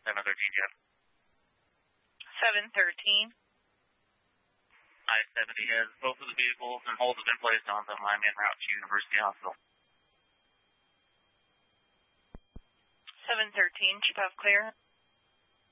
713, Jeff. 713. I-70 has both of the vehicles and holds have been placed on the line en route to University Hospital. 713, should have clear.